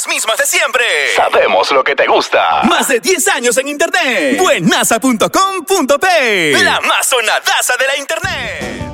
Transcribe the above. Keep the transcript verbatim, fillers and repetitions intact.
las mismas de siempre. Sabemos lo que te gusta. Más de diez años en internet. Buenasa punto com punto pe. La más sonadaza de la internet.